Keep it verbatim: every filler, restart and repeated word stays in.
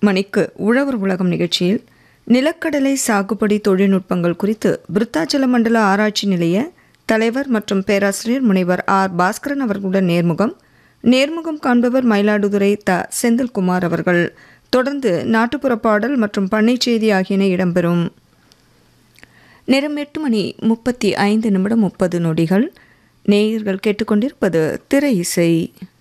மணிக்கு உழவர் உலகம் நிகழ்ச்சியில் நிலக்கடலை சாகுபடி தொழில்நுட்பங்கள் குறித்து விருத்தாச்சல மண்டல ஆராய்ச்சி நிலைய தலைவர் மற்றும் பேராசிரியர் முனைவர் ஆர் பாஸ்கரன் அவர்களுடன் நேர்முகம் நேர்முகம் காண்பவர் மயிலாடுதுறை த செந்தில்குமார் அவர்கள். தொடர்ந்து நாட்டுப்புற பாடல் மற்றும் பண்ணை செய்தி ஆகியன இடம்பெறும். நேரம் எட்டு மணி முப்பத்தி ஐந்து நிமிடம் முப்பது நொடிகள். நேயர்கள் கேட்டுக்கொண்டிருப்பது திரை இசை.